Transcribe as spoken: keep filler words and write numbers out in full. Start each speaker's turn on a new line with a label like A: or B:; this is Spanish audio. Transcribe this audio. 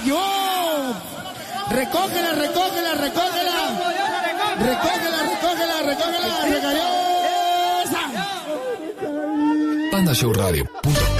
A: cayó. Recógela, recógela, recógela. Recógela, recógela, recógela. Se cayó.
B: Panda Show Radio punto com